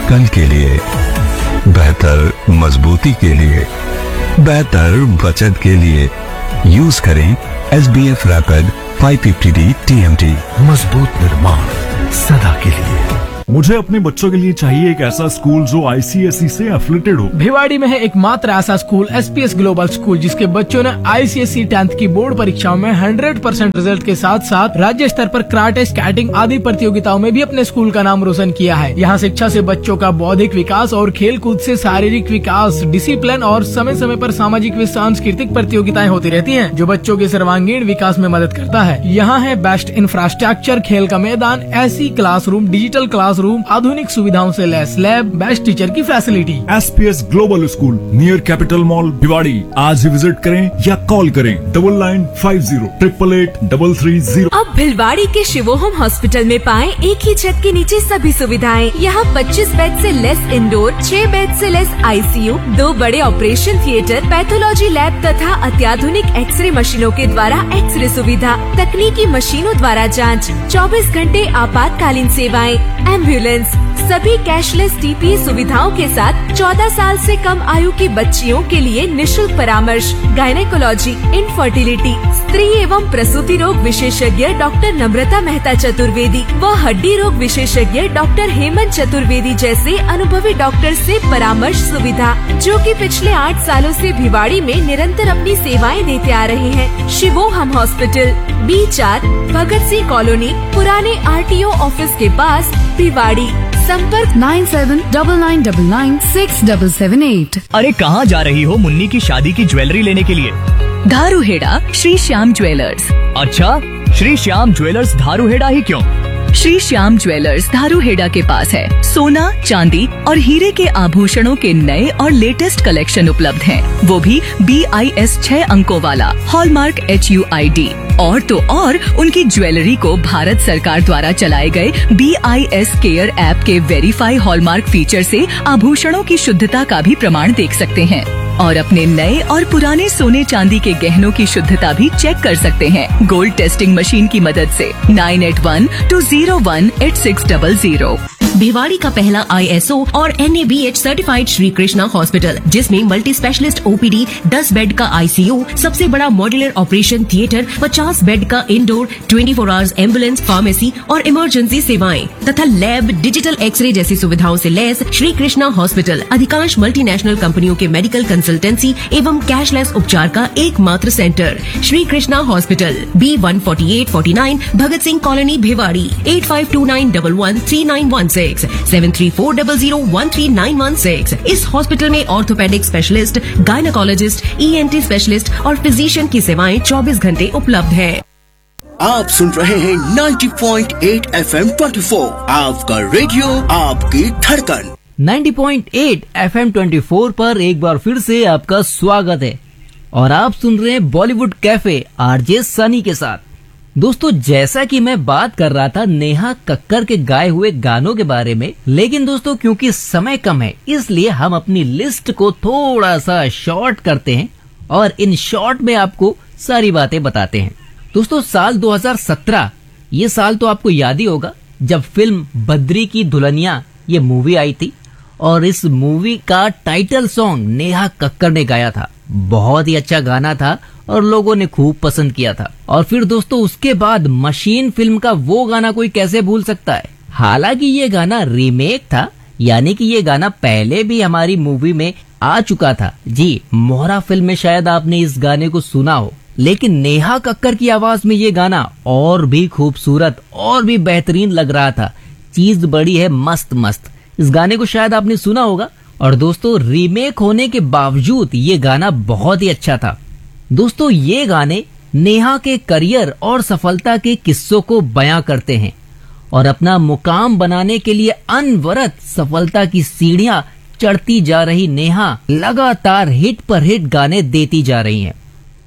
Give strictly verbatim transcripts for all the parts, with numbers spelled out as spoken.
कल के लिए, बेहतर मजबूती के लिए, बेहतर बचत के लिए यूज करें S B F rapid five fifty D T M T. मजबूत निर्माण सदा के लिए। मुझे अपने बच्चों के लिए चाहिए एक ऐसा स्कूल जो आई सी एस ई से एफिलेटेड हो। भिवाड़ी में है एकमात्र ऐसा school S P S global school, जिसके बच्चों ने आई सी एस ई टेंथ की बोर्ड परीक्षाओं में हंड्रेड परसेंट रिजल्ट के साथ साथ राज्य स्तर पर कराटे, स्केटिंग आदि प्रतियोगिताओं में भी अपने स्कूल का नाम रोशन किया है। यहाँ शिक्षा से बच्चों का बौद्धिक विकास और खेल कूद से शारीरिक विकास, डिसिप्लिन और समय समय पर सामाजिक व सांस्कृतिक प्रतियोगिताएं होती रहती हैं, जो बच्चों के सर्वांगीण विकास में मदद करता है। यहाँ है बेस्ट इंफ्रास्ट्रक्चर, खेल का मैदान, ऐसी क्लासरूम, डिजिटल क्लासरूम, आधुनिक सुविधाओं से लैस लैब, बेस्ट टीचर की facility. S P S global school near capital mall Bhiwadi. आज ही विजिट करें या कॉल करें double nine five zero triple eight double three zero. अब भिलवाड़ी के शिवोहम हॉस्पिटल में पाएं एक ही छत के नीचे सभी सुविधाएं। यहाँ पच्चीस बेड से लेस इंडोर, छह बेड से लेस आई सी यू, दो बड़े ऑपरेशन थिएटर, पैथोलॉजी लैब तथा अत्याधुनिक एक्सरे मशीनों के द्वारा एक्सरे सुविधा, तकनीकी मशीनों द्वारा जाँच, चौबीस घंटे आपातकालीन सेवाएं, एम्बुलेंस, सभी कैशलेस टी पी ए सुविधाओं के साथ चौदह साल से कम आयु की बच्चियों के लिए निशुल्क परामर्श, गायनेकोलॉजी, इनफर्टिलिटी, स्त्री एवं प्रसूति रोग विशेषज्ञ डॉक्टर नम्रता मेहता चतुर्वेदी व हड्डी रोग विशेषज्ञ डॉक्टर हेमंत चतुर्वेदी जैसे अनुभवी डॉक्टर से परामर्श सुविधा, जो कि पिछले आठ सालों से भिवाड़ी में निरंतर अपनी सेवाएं देते आ रहे हैं। शिवोहम हॉस्पिटल, बी चार, भगत सिंह कॉलोनी, पुराने आर टी ओ ऑफिस के पास, भिवाड़ी। संपर्क nine seven double nine double nine six double seven eight. अरे कहाँ जा रही हो मुन्नी की शादी की ज्वेलरी लेने के लिए? धारूहेड़ा श्री श्याम ज्वेलर्स। अच्छा, श्री श्याम ज्वेलर्स धारूहेड़ा ही क्यों? श्री श्याम ज्वेलर्स धारूहेड़ा के पास है सोना, चांदी और हीरे के आभूषणों के नए और लेटेस्ट कलेक्शन उपलब्ध हैं। वो भी बी आई एस छह अंकों वाला, hallmark H U I D. और तो और उनकी ज्वेलरी को भारत सरकार द्वारा चलाए गए B I S care app के वेरीफाई हॉलमार्क फीचर से आभूषणों की शुद्धता का भी प्रमाण देख सकते हैं और अपने नए और पुराने सोने चांदी के गहनों की शुद्धता भी चेक कर सकते हैं गोल्ड टेस्टिंग मशीन की मदद से। Nine eight one two zero one eight six double zero. Bhiwadi का पहला आई एस ओ और N A B H certified Shri Krishna hospital, जिसमें multi specialist O P D, दस बेड का आई सी यू, सबसे बड़ा मॉड्यूलर ऑपरेशन थिएटर, पचास बेड का इंडोर, चौबीस आवर्स एम्बुलेंस, फार्मेसी और इमरजेंसी सेवाएं तथा लैब, डिजिटल एक्सरे जैसी सुविधाओं से लैस श्री कृष्णा हॉस्पिटल अधिकांश मल्टीनेशनल कंपनियों के मेडिकल कंसल्टेंसी एवं कैशलेस उपचार का एकमात्र centre. Shri Krishna hospital, B one forty eight forty nine, Bhagat Singh colony, Bhiwadi. Eight five to nine one one three nine one six, seven three four zero zero one three nine one six. इस hospital में orthopaedic specialist, gynaecologist, E N T specialist और physician की सेवाएं चौबीस घंटे उपलब्ध है। आप सुन रहे हैं ninety point eight F M twenty four, आपका रेडियो, आपकी धड़कन। Ninety point eight F M twenty four पर एक बार फिर से आपका स्वागत है और आप सुन रहे हैं बॉलीवुड कैफे आरजे सनी के साथ। दोस्तों, जैसा कि मैं बात कर रहा था नेहा कक्कर के गाए हुए गानों के बारे में, लेकिन दोस्तों क्योंकि समय कम है इसलिए हम अपनी लिस्ट को थोड़ा सा शॉर्ट करते हैं और इन शॉर्ट में आपको सारी बातें बताते हैं। दोस्तों, साल दो हज़ार सत्रह, ये साल तो आपको याद ही होगा जब फिल्म बद्री की दुल्हनिया ये मूवी आई थी और इस मूवी का टाइटल सॉन्ग नेहा कक्कर ने गाया था। बहुत ही अच्छा गाना था और लोगों ने खूब पसंद किया था। और फिर दोस्तों उसके बाद मशीन फिल्म का वो गाना कोई कैसे भूल सकता है। हालांकि ये गाना रीमेक था, यानी कि ये गाना पहले भी हमारी मूवी में आ चुका था। जी, मोहरा फिल्म में शायद आपने इस गाने को सुना हो, लेकिन नेहा कक्कर की आवाज में ये गाना और भी खूबसूरत और भी बेहतरीन लग रहा था। चीज बड़ी है मस्त मस्त। इस गाने को शायद आपने सुना होगा। और दोस्तों रीमेक होने के बावजूद ये गाना बहुत ही अच्छा था। दोस्तों, ये गाने नेहा के करियर और सफलता के किस्सों को बयां करते हैं और अपना मुकाम बनाने के लिए अनवरत सफलता की सीढ़ियां चढ़ती जा रही नेहा लगातार हिट पर हिट गाने देती जा रही हैं।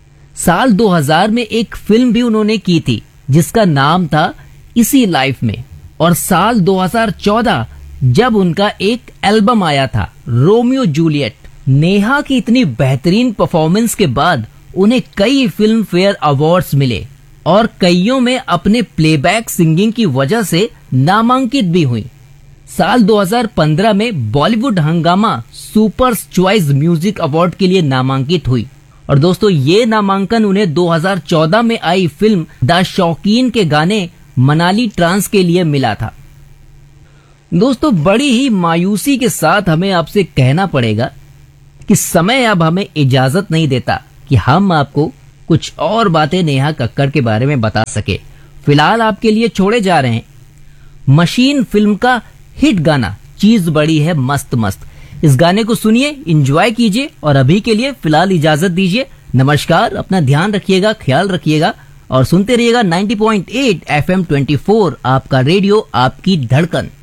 साल दो हज़ार में एक फिल्म भी उन्होंने की थी जिसका नाम था इसी लाइफ में। और साल दो हज़ार चौदह जब उनका एक एल्बम आया था रोमियो जूलियट। नेहा की इतनी बेहतरीन परफॉर्मेंस के बाद उन्हें कई फिल्म फेयर अवार्ड्स मिले और कईयों में अपने प्लेबैक सिंगिंग की वजह से नामांकित भी हुई। साल दो हज़ार पंद्रह में बॉलीवुड हंगामा सुपर चॉइस म्यूजिक अवार्ड के लिए नामांकित हुई और दोस्तों ये नामांकन उन्हें दो हज़ार चौदह में आई फिल्म द शौकीन के गाने मनाली ट्रांस के लिए मिला था। दोस्तों बड़ी ही मायूसी के साथ हमें आपसे कहना पड़ेगा कि समय अब हमें इजाजत नहीं देता कि हम आपको कुछ और बातें नेहा कक्कड़ के बारे में बता सके। फिलहाल आपके लिए छोड़े जा रहे हैं मशीन फिल्म का हिट गाना चीज बड़ी है मस्त मस्त। इस गाने को सुनिए, एंजॉय कीजिए और अभी के लिए फिलहाल इजाजत दीजिए। नमस्कार, अपना ध्यान रखिएगा, ख्याल रखिएगा और सुनते रहिएगा नब्बे पॉइंट आठ एफ एम चौबीस, आपका रेडियो आपकी धड़कन।